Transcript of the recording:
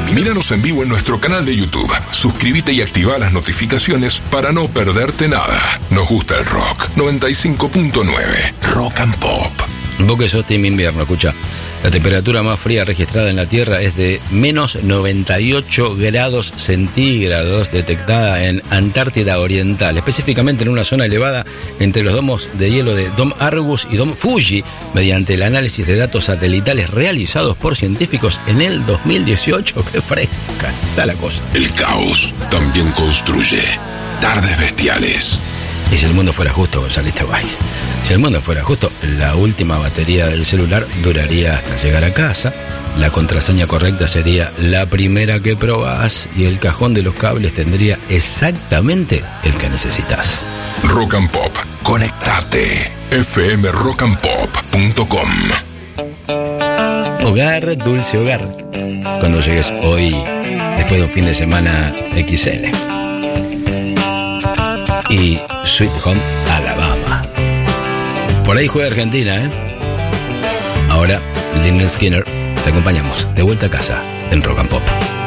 Míranos en vivo en nuestro canal de YouTube. Suscríbete y activa las notificaciones para no perderte nada. Nos gusta el rock. 95.9 Rock and Pop. Vos que sos team invierno, escucha. La temperatura más fría registrada en la Tierra es de menos 98 grados centígrados, detectada en Antártida Oriental, específicamente en una zona elevada entre los domos de hielo de Dom Argus y Dom Fuji, mediante el análisis de datos satelitales realizados por científicos en el 2018. ¡Qué fresca está la cosa! El caos también construye tardes bestiales. Y si el mundo fuera justo, González Tabay, si el mundo fuera justo, la última batería del celular duraría hasta llegar a casa, la contraseña correcta sería la primera que probás y el cajón de los cables tendría exactamente el que necesitas. Rock and Pop, conectate. fmrockandpop.com. Hogar, dulce hogar. Cuando llegues hoy, después de un fin de semana XL. Y Sweet Home Alabama. Por ahí juega Argentina, ¿eh? Ahora, Lynyrd Skynyrd, te acompañamos de vuelta a casa en Rock and Pop.